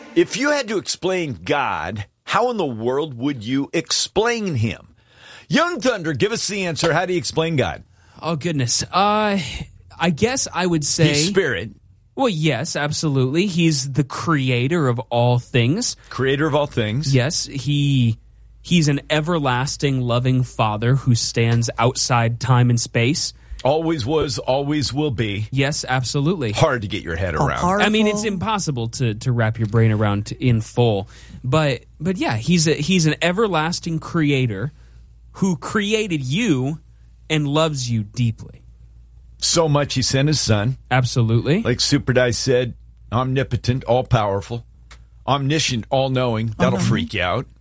If you had to explain God, how in the world would you explain him? Young Thunder, give us the answer. How do you explain God? Oh, goodness. I guess I would say... He's spirit. Well, yes, absolutely. He's the creator of all things. Creator of all things. Yes, he's an everlasting, loving Father who stands outside time and space. Always was, always will be. Yes, absolutely. Hard to get your head around. I mean, it's impossible to wrap your brain around in full. But yeah, he's an everlasting creator who created you and loves you deeply. So much he sent his son. Absolutely. Like Super Dice said, omnipotent, all-powerful, omniscient, all-knowing. That'll freak you out.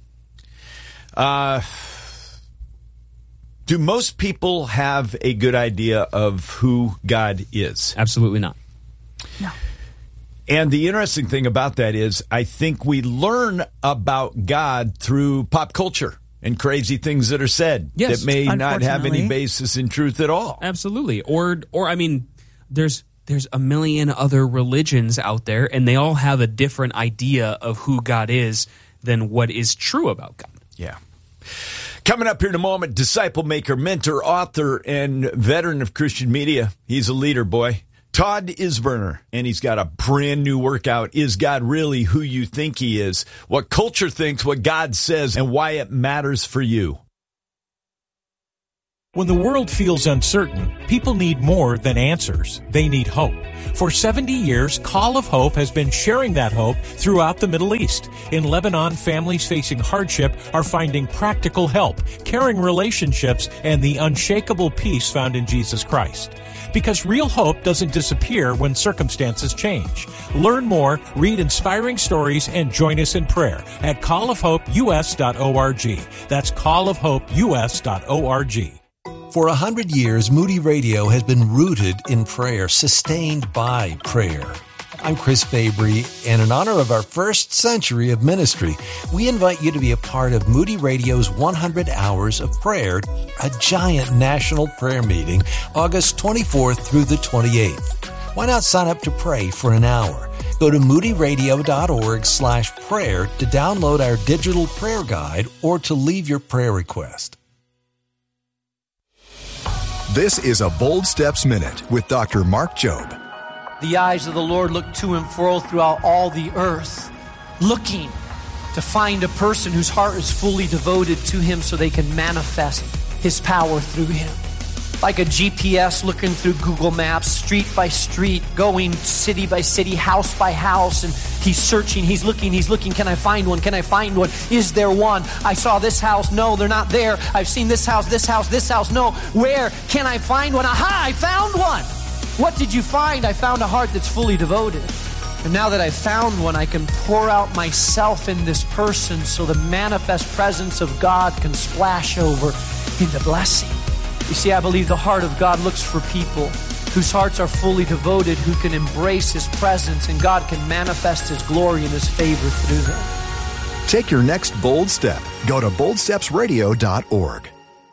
Do most people have a good idea of who God is? Absolutely not. No. And the interesting thing about that is I think we learn about God through pop culture and crazy things that are said that may not have any basis in truth at all. Absolutely. Or I mean, there's a million other religions out there, and they all have a different idea of who God is than what is true about God. Yeah. Coming up here in a moment, disciple maker, mentor, author, and veteran of Christian media. He's a leader, boy. Todd Isberner, and he's got a brand new workout. Is God really who you think he is? What culture thinks, what God says, and why it matters for you. When the world feels uncertain, people need more than answers. They need hope. For 70 years, Call of Hope has been sharing that hope throughout the Middle East. In Lebanon, families facing hardship are finding practical help, caring relationships, and the unshakable peace found in Jesus Christ. Because real hope doesn't disappear when circumstances change. Learn more, read inspiring stories, and join us in prayer at callofhopeus.org. That's callofhopeus.org. For 100 years, Moody Radio has been rooted in prayer, sustained by prayer. I'm Chris Fabry, and in honor of our first century of ministry, we invite you to be a part of Moody Radio's 100 Hours of Prayer, a giant national prayer meeting, August 24th through the 28th. Why not sign up to pray for an hour? Go to moodyradio.org/prayer to download our digital prayer guide or to leave your prayer request. This is a Bold Steps Minute with Dr. Mark Jobe. The eyes of the Lord look to and fro throughout all the earth, looking to find a person whose heart is fully devoted to Him so they can manifest His power through Him. Like a GPS looking through Google Maps, street by street, going city by city, house by house, and he's searching, he's looking. Can I find one? Can I find one? Is there one? I saw this house. No, they're not there. I've seen this house. No. Where can I find one? Aha, I found one. What did you find? I found a heart that's fully devoted. And now that I found one, I can pour out myself in this person so the manifest presence of God can splash over into blessing. You see, I believe the heart of God looks for people whose hearts are fully devoted, who can embrace His presence, and God can manifest His glory and His favor through them. Take your next bold step. Go to boldstepsradio.org.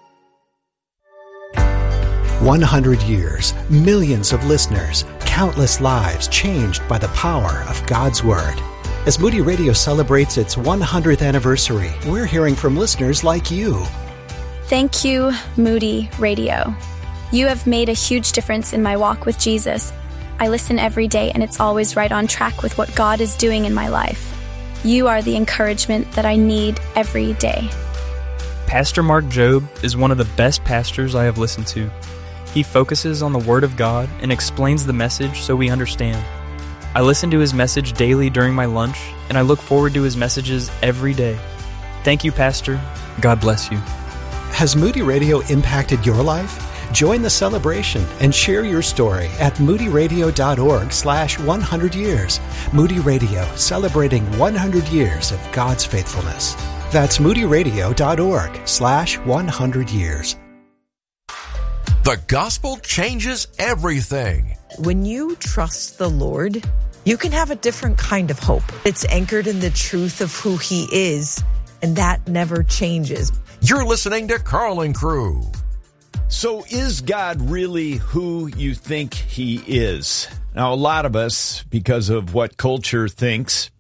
100 years, millions of listeners, countless lives changed by the power of God's Word. As Moody Radio celebrates its 100th anniversary, we're hearing from listeners like you. Thank you, Moody Radio. You have made a huge difference in my walk with Jesus. I listen every day, and it's always right on track with what God is doing in my life. You are the encouragement that I need every day. Pastor Mark Jobe is one of the best pastors I have listened to. He focuses on the Word of God and explains the message so we understand. I listen to his message daily during my lunch, and I look forward to his messages every day. Thank you, Pastor. God bless you. Has Moody Radio impacted your life? Join the celebration and share your story at moodyradio.org/100 years. Moody Radio, celebrating 100 years of God's faithfulness. That's moodyradio.org/100 years. The gospel changes everything. When you trust the Lord, you can have a different kind of hope. It's anchored in the truth of who He is, and that never changes. You're listening to Carl Crew. So is God really who you think He is? Now, a lot of us, because of what culture thinks,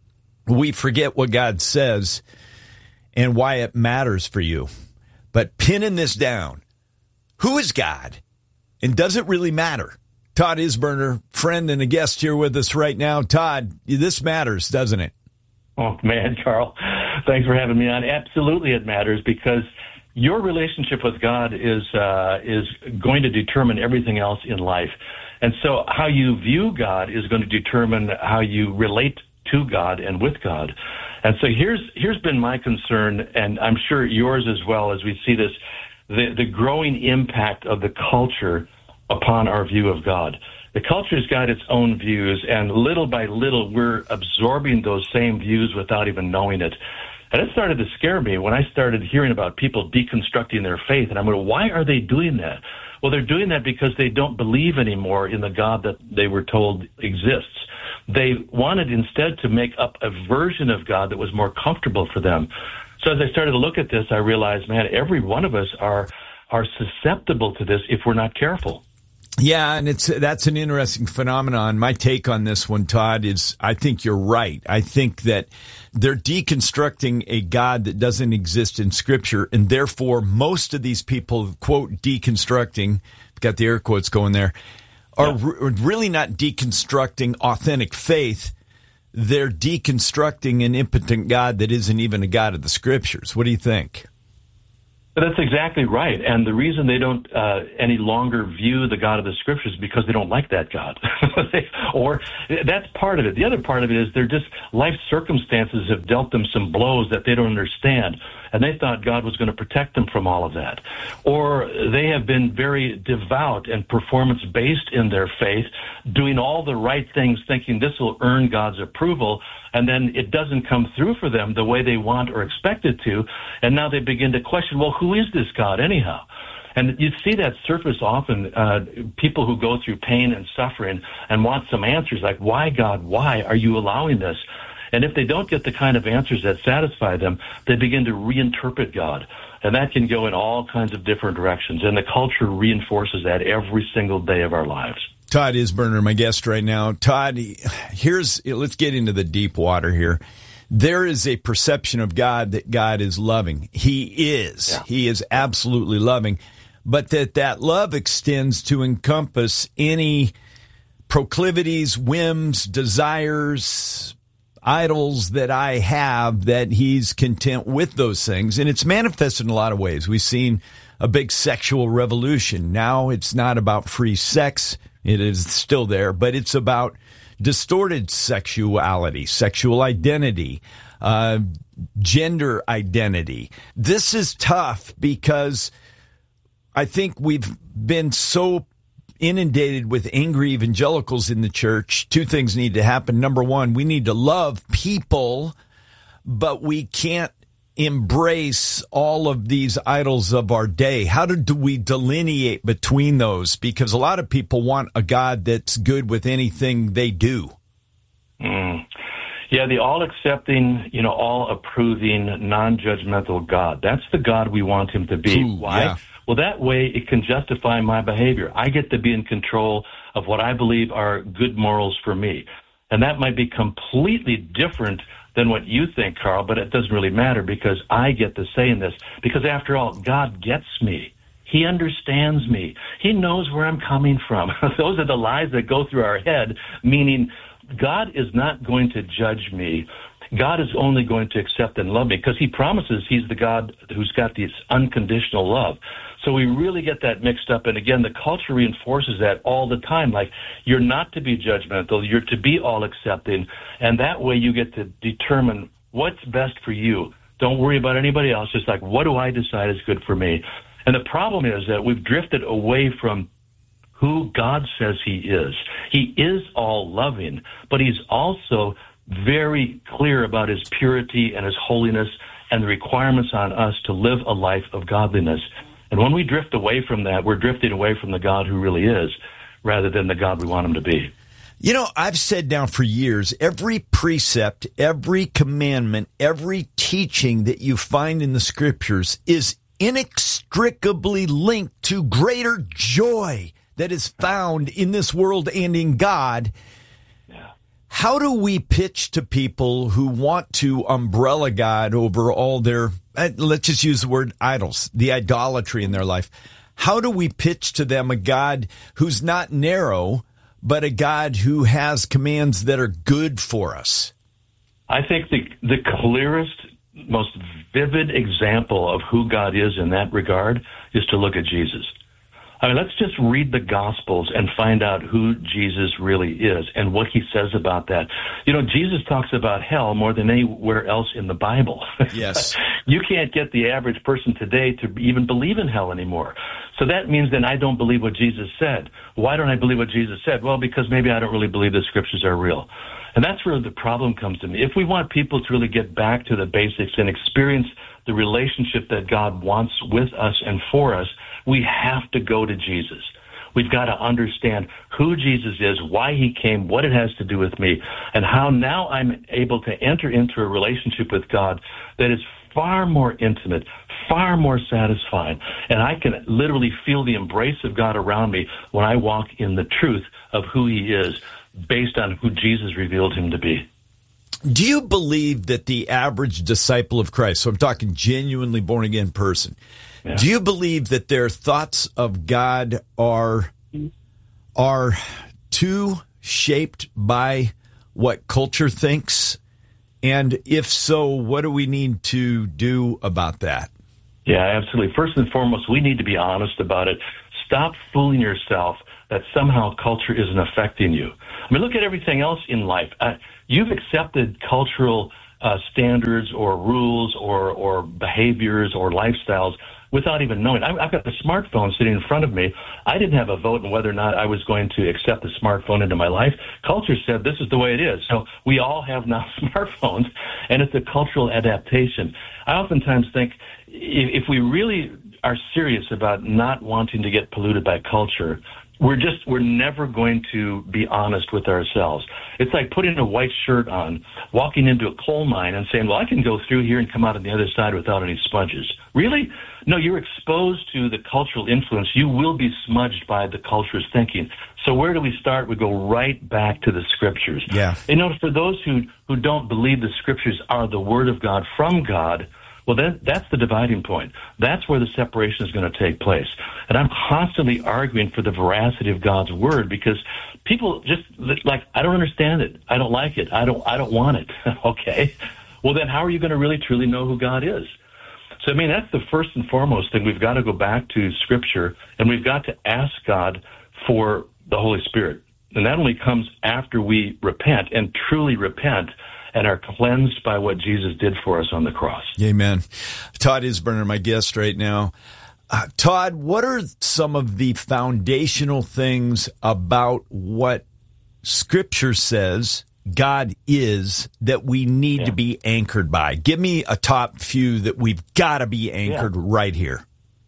we forget what God says and why it matters for you. But pinning this down, who is God? And does it really matter? Todd Isberner, friend and a guest here with us right now. Todd, this matters, doesn't it? Oh, man, Carl, thanks for having me on. Absolutely it matters, because your relationship with God is going to determine everything else in life. And so how you view God is going to determine how you relate to God and with God. And so here's been my concern, and I'm sure yours as well, as we see this, the growing impact of the culture upon our view of God. The culture's got its own views, and little by little, we're absorbing those same views without even knowing it. And it started to scare me when I started hearing about people deconstructing their faith. And I'm going, why are they doing that? Well, they're doing that because they don't believe anymore in the God that they were told exists. They wanted instead to make up a version of God that was more comfortable for them. So as I started to look at this, I realized, man, every one of us are susceptible to this if we're not careful. Yeah, and that's an interesting phenomenon. My take on this one, Todd, is I think you're right. I think that they're deconstructing a God that doesn't exist in Scripture, and therefore most of these people, quote, deconstructing, got the air quotes going there, are really not deconstructing authentic faith. They're deconstructing an impotent God that isn't even a God of the Scriptures. What do you think? That's exactly right. And the reason they don't any longer view the God of the Scriptures is because they don't like that God. Or that's part of it. The other part of it is they're just, life circumstances have dealt them some blows that they don't understand. And they thought God was going to protect them from all of that. Or they have been very devout and performance-based in their faith, doing all the right things, thinking this will earn God's approval, and then it doesn't come through for them the way they want or expect it to, and now they begin to question, well, who is this God anyhow? And you see that surface often, people who go through pain and suffering and want some answers, like, why, God, why are you allowing this? And if they don't get the kind of answers that satisfy them, they begin to reinterpret God. And that can go in all kinds of different directions. And the culture reinforces that every single day of our lives. Todd Isberner, my guest right now. Todd, let's get into the deep water here. There is a perception of God that God is loving. He is. Yeah. He is absolutely loving. But that love extends to encompass any proclivities, whims, desires, idols that I have, that he's content with those things. And it's manifested in a lot of ways. We've seen a big sexual revolution. Now it's not about free sex. It is still there, but it's about distorted sexuality, sexual identity, gender identity. This is tough because I think we've been so inundated with angry evangelicals in the church. Two things need to happen. Number one, we need to love people, but we can't embrace all of these idols of our day. How do we delineate between those? Because a lot of people want a God that's good with anything they do. Yeah, the all-accepting, all-approving, non-judgmental God. That's the God we want him to be. Why? Yeah. Well, that way it can justify my behavior. I get to be in control of what I believe are good morals for me. And that might be completely different than what you think, Carl, but it doesn't really matter because I get to say in this. Because after all, God gets me. He understands me. He knows where I'm coming from. Those are the lies that go through our head, meaning God is not going to judge me. God is only going to accept and love me because he promises he's the God who's got this unconditional love. So we really get that mixed up. And again, the culture reinforces that all the time. Like, you're not to be judgmental. You're to be all accepting. And that way you get to determine what's best for you. Don't worry about anybody else. Just like, what do I decide is good for me? And the problem is that we've drifted away from who God says he is. He is all loving, but he's also very clear about his purity and his holiness and the requirements on us to live a life of godliness. And when we drift away from that, we're drifting away from the God who really is, rather than the God we want him to be. You know, I've said now for years, every precept, every commandment, every teaching that you find in the Scriptures is inextricably linked to greater joy that is found in this world and in God. How do we pitch to people who want to umbrella God over all their, let's just use the word idols, the idolatry in their life? How do we pitch to them a God who's not narrow, but a God who has commands that are good for us? I think the clearest, most vivid example of who God is in that regard is to look at Jesus. I mean, let's just read the Gospels and find out who Jesus really is and what he says about that. You know, Jesus talks about hell more than anywhere else in the Bible. Yes. You can't get the average person today to even believe in hell anymore. So that means then I don't believe what Jesus said. Why don't I believe what Jesus said? Well, because maybe I don't really believe the scriptures are real. And that's where the problem comes to me. If we want people to really get back to the basics and experience the relationship that God wants with us and for us, we have to go to Jesus. We've got to understand who Jesus is, why he came, what it has to do with me, and how now I'm able to enter into a relationship with God that is far more intimate, far more satisfying, and I can literally feel the embrace of God around me when I walk in the truth of who he is based on who Jesus revealed him to be. Do you believe that the average disciple of Christ, so I'm talking genuinely born-again person, do you believe that their thoughts of God are too shaped by what culture thinks? And if so, what do we need to do about that? Yeah, absolutely. First and foremost, we need to be honest about it. Stop fooling yourself that somehow culture isn't affecting you. I mean, look at everything else in life. You've accepted cultural standards or rules or behaviors or lifestyles without even knowing. I've got the smartphone sitting in front of me. I didn't have a vote on whether or not I was going to accept the smartphone into my life. Culture said this is the way it is. So we all have now smartphones, and it's a cultural adaptation. I oftentimes think if we really are serious about not wanting to get polluted by culture, we're never going to be honest with ourselves. It's like putting a white shirt on, walking into a coal mine and saying, well, I can go through here and come out on the other side without any sponges. Really? No, you're exposed to the cultural influence. You will be smudged by the culture's thinking. So where do we start? We go right back to the scriptures. Yeah. You know, for those who don't believe the scriptures are the word of God from God, well, that's the dividing point. That's where the separation is going to take place. And I'm constantly arguing for the veracity of God's word because people just like, I don't understand it. I don't like it. I don't want it. Okay. Well, then how are you going to really truly know who God is? So, I mean, that's the first and foremost thing. We've got to go back to Scripture, and we've got to ask God for the Holy Spirit. And that only comes after we repent and truly repent and are cleansed by what Jesus did for us on the cross. Amen. Todd Isberner, my guest right now. Todd, what are some of the foundational things about what Scripture says God is that we need to be anchored by? Give me a top few that we've got to be anchored right here.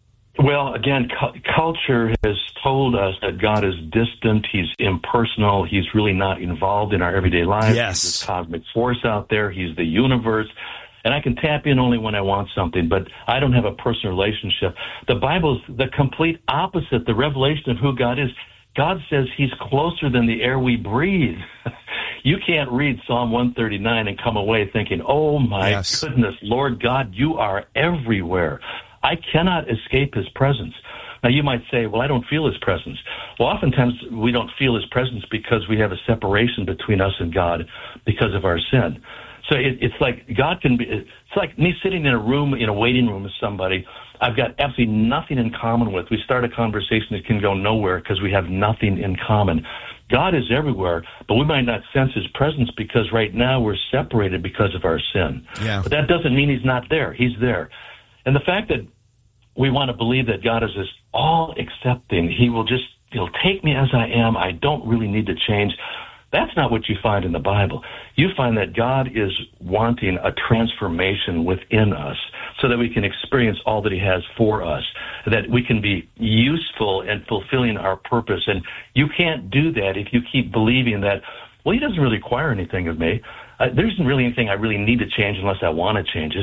Well, again, culture has told us that God is distant, he's impersonal, he's really not involved in our everyday lives. Yes. He's this cosmic force out there, he's the universe, and I can tap in only when I want something, but I don't have a personal relationship. The Bible's the complete opposite, the revelation of who God is. God says he's closer than the air we breathe. You can't read Psalm 139 and come away thinking, oh my goodness, Lord God, you are everywhere. I cannot escape his presence. Now, you might say, well, I don't feel his presence. Well, oftentimes we don't feel his presence because we have a separation between us and God because of our sin. So it's like God can be, it's like me sitting in a room, in a waiting room with somebody I've got absolutely nothing in common with. We start a conversation that can go nowhere because we have nothing in common. God is everywhere, but we might not sense his presence because right now we're separated because of our sin. Yeah. But that doesn't mean he's not there. He's there. And the fact that we want to believe that God is this all-accepting, he'll take me as I am, I don't really need to change, that's not what you find in the Bible. You find that God is wanting a transformation within us so that we can experience all that he has for us, that we can be useful and fulfilling our purpose. And you can't do that if you keep believing that, well, he doesn't really require anything of me. There isn't really anything I really need to change unless I want to change it.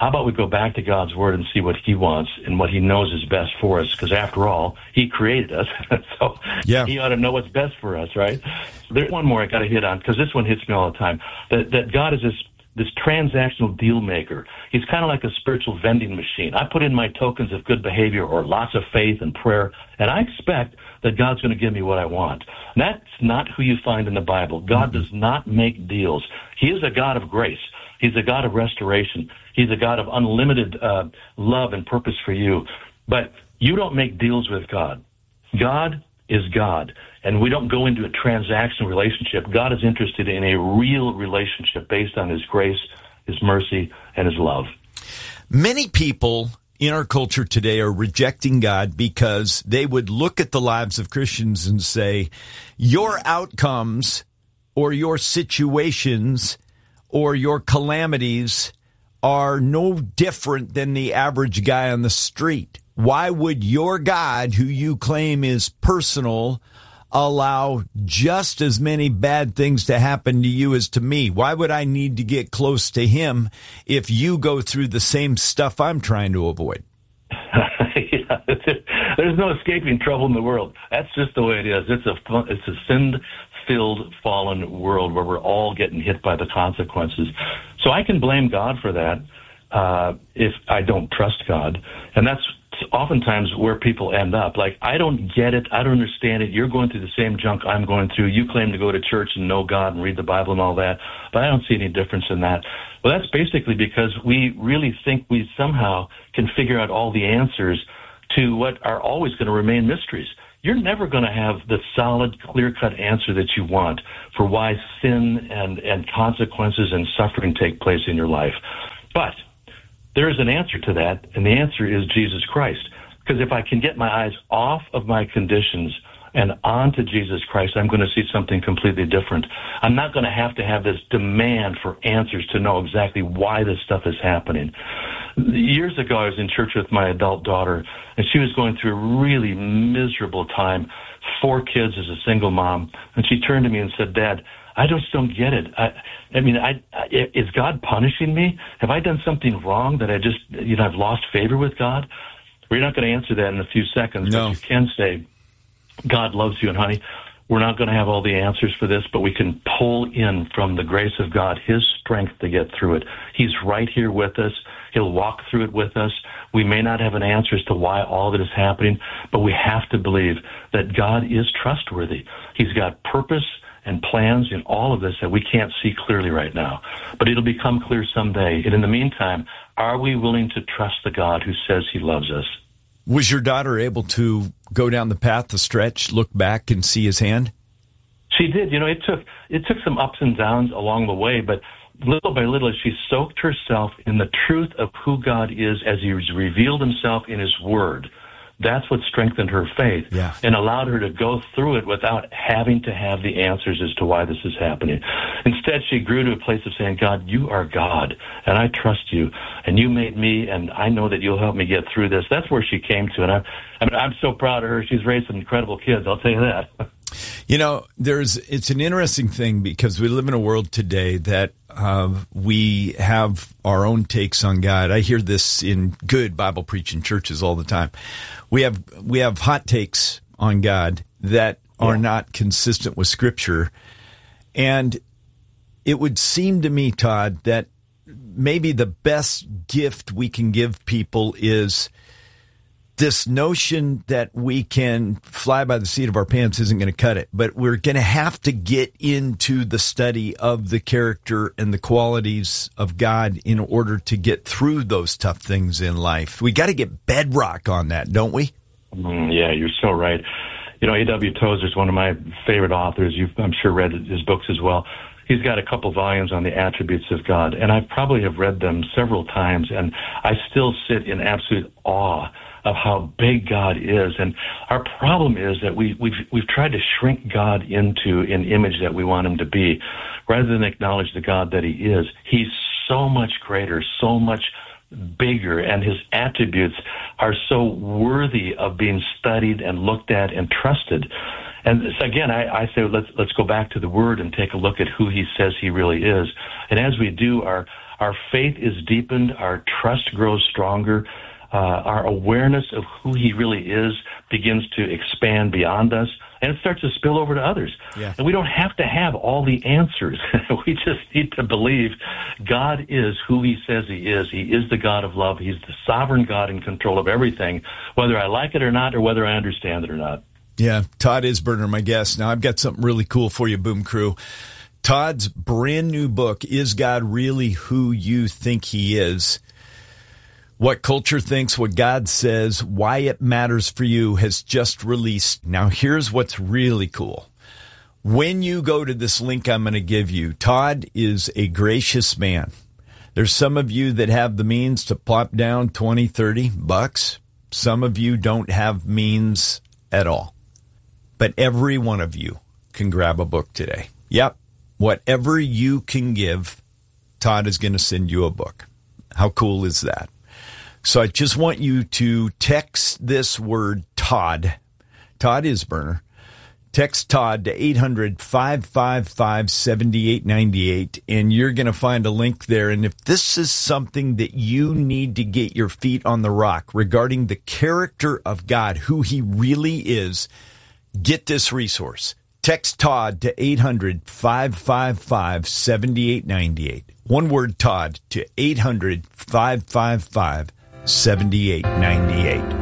How about we go back to God's Word and see what He wants and what He knows is best for us? Because after all, He created us, so He ought to know what's best for us, right? There's one more I got to hit on, because this one hits me all the time. That God is this transactional deal maker. He's kind of like a spiritual vending machine. I put in my tokens of good behavior or lots of faith and prayer, and I expect that God's going to give me what I want. And that's not who you find in the Bible. God does not make deals. He is a God of grace. He's a God of restoration. He's a God of unlimited love and purpose for you. But you don't make deals with God. God is God. And we don't go into a transactional relationship. God is interested in a real relationship based on His grace, His mercy, and His love. Many people in our culture today are rejecting God because they would look at the lives of Christians and say, your outcomes or your situations or your calamities are no different than the average guy on the street. Why would your God, who you claim is personal, allow just as many bad things to happen to you as to me? Why would I need to get close to Him if you go through the same stuff I'm trying to avoid? There's no escaping trouble in the world. That's just the way it is. It's a sin-filled, fallen world where we're all getting hit by the consequences. So I can blame God for that if I don't trust God. And that's oftentimes where people end up. Like, I don't get it. I don't understand it. You're going through the same junk I'm going through. You claim to go to church and know God and read the Bible and all that, but I don't see any difference in that. Well, that's basically because we really think we somehow can figure out all the answers to what are always going to remain mysteries. You're never going to have the solid, clear-cut answer that you want for why sin and consequences and suffering take place in your life. But there is an answer to that, and the answer is Jesus Christ. Because if I can get my eyes off of my conditions and onto Jesus Christ, I'm going to see something completely different. I'm not going to have this demand for answers to know exactly why this stuff is happening. Years ago, I was in church with my adult daughter, and she was going through a really miserable time, 4 kids as a single mom, and she turned to me and said, Dad, I just don't get it. Is God punishing me? Have I done something wrong that I've lost favor with God? We're not going to answer that in a few seconds, No. But you can say, God loves you, and honey, we're not going to have all the answers for this, but we can pull in from the grace of God His strength to get through it. He's right here with us. He'll walk through it with us. We may not have an answer as to why all that is happening, but we have to believe that God is trustworthy. He's got purpose and plans in all of this that we can't see clearly right now. But it'll become clear someday. And in the meantime, are we willing to trust the God who says He loves us? Was your daughter able to go down the path, the stretch, look back and see His hand? She did. It took some ups and downs along the way, but little by little, she soaked herself in the truth of who God is as He revealed Himself in His Word. That's what strengthened her faith and allowed her to go through it without having to have the answers as to why this is happening. Instead, she grew to a place of saying, God, you are God, and I trust you, and you made me, and I know that you'll help me get through this. That's where she came to, and I'm so proud of her. She's raised some incredible kids, I'll tell you that. It's an interesting thing because we live in a world today that we have our own takes on God. I hear this in good Bible preaching churches all the time. We have hot takes on God that are not consistent with Scripture. And it would seem to me, Todd, that maybe the best gift we can give people is this notion that we can fly by the seat of our pants isn't going to cut it, but we're going to have to get into the study of the character and the qualities of God in order to get through those tough things in life. We got to get bedrock on that, don't we? Yeah, you're so right. A.W. Tozer is one of my favorite authors. You've, I'm sure, read his books as well. He's got a couple volumes on the attributes of God, and I probably have read them several times, and I still sit in absolute awe of how big God is. And our problem is that we've tried to shrink God into an image that we want Him to be, rather than acknowledge the God that He is. He's so much greater, so much bigger, and His attributes are so worthy of being studied and looked at and trusted. And so again, I say let's go back to the Word and take a look at who He says He really is. And as we do, our our faith is deepened, our trust grows stronger, our awareness of who he really is begins to expand beyond us, and it starts to spill over to others. Yeah. And we don't have to have all the answers. We just need to believe God is who he says he is. He is the God of love. He's the sovereign God in control of everything, whether I like it or not, or whether I understand it or not. Yeah, Todd Isberner, my guest. Now, I've got something really cool for you, Boom Crew. Todd's brand new book, Is God Really Who You Think He Is? What Culture Thinks, What God Says, Why It Matters for You, has just released. Now, here's what's really cool. When you go to this link I'm going to give you, Todd is a gracious man. There's some of you that have the means to plop down $20, $30. Some of you don't have means at all. But every one of you can grab a book today. Yep. Whatever you can give, Todd is going to send you a book. How cool is that? So I just want you to text this word Todd Isberner. Text Todd to 800-555-7898, and you're going to find a link there. And if this is something that you need to get your feet on the rock regarding the character of God, who he really is, get this resource. Text Todd to 800-555-7898. One word, Todd, to 800-555-7898.